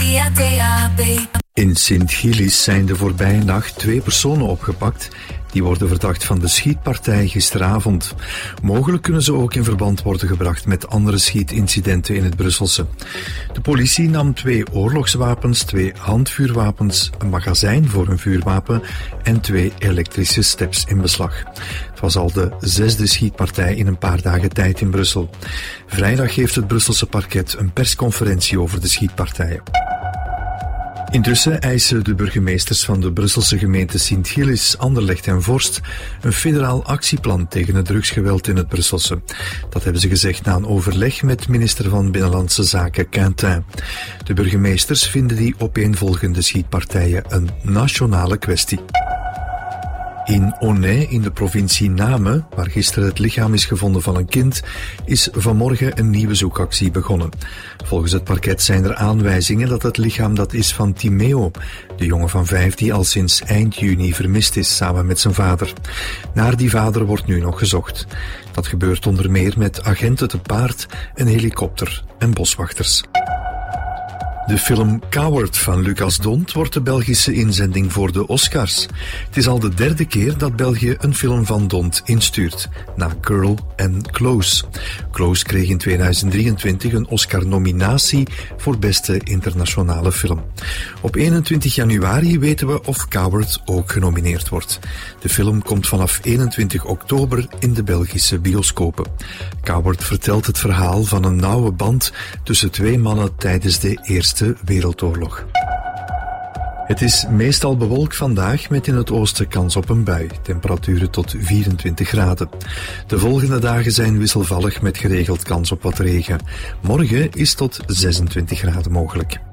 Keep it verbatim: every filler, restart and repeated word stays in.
In Sint-Gillis zijn de voorbije nacht twee personen opgepakt. Die worden verdacht van de schietpartij gisteravond. Mogelijk kunnen ze ook in verband worden gebracht met andere schietincidenten in het Brusselse. De politie nam twee oorlogswapens, twee handvuurwapens, een magazijn voor een vuurwapen en twee elektrische steps in beslag. Het was al de zesde schietpartij in een paar dagen tijd in Brussel. Vrijdag heeft het Brusselse parket een persconferentie over de schietpartijen. Intussen eisen de burgemeesters van de Brusselse gemeenten Sint-Gillis, Anderlecht en Vorst een federaal actieplan tegen het drugsgeweld in het Brusselse. Dat hebben ze gezegd na een overleg met minister van Binnenlandse Zaken Quintin. De burgemeesters vinden die opeenvolgende schietpartijen een nationale kwestie. In Aunay, in de provincie Namen, waar gisteren het lichaam is gevonden van een kind, is vanmorgen een nieuwe zoekactie begonnen. Volgens het parket zijn er aanwijzingen dat het lichaam dat is van Timeo, de jongen van vijf die al sinds eind juni vermist is samen met zijn vader. Naar die vader wordt nu nog gezocht. Dat gebeurt onder meer met agenten te paard, een helikopter en boswachters. De film Coward van Lucas Dont wordt de Belgische inzending voor de Oscars. Het is al de derde keer dat België een film van Dont instuurt, na Girl en Close. Close kreeg in tweeduizend drieëntwintig een Oscar-nominatie voor beste internationale film. Op eenentwintig januari weten we of Coward ook genomineerd wordt. De film komt vanaf eenentwintig oktober in de Belgische bioscopen. Coward vertelt het verhaal van een nauwe band tussen twee mannen tijdens de Eerste Wereldoorlog. Het is meestal bewolkt vandaag met in het oosten kans op een bui. Temperaturen tot vierentwintig graden. De volgende dagen zijn wisselvallig met geregeld kans op wat regen. Morgen is tot zesentwintig graden mogelijk.